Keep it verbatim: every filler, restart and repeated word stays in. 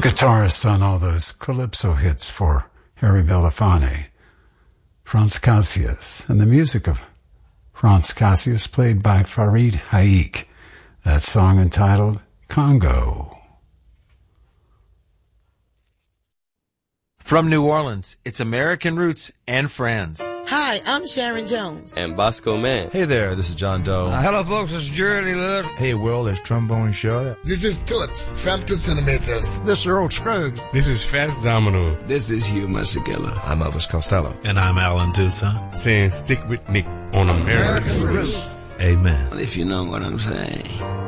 guitarist on all those calypso hits for Harry Belafonte, Franz Cassius, and the music of Franz Cassius played by Farid Haik. That song entitled Congo. From New Orleans, it's American Roots and Friends. Hi, I'm Sharon Jones. And Bosco Mann. Hey there, this is John Doe. Uh, hello, folks, it's Jerry Lewis. Hey, world, it's Trombone Shorty. This is Toots from Two Centimeters. This is Earl Scruggs. This is Fats Domino. This is Hugh Masekela. I'm Elvis Costello. And I'm Alan Toussaint. Saying stick with Nick on American, American Roots. Amen. If you know what I'm saying.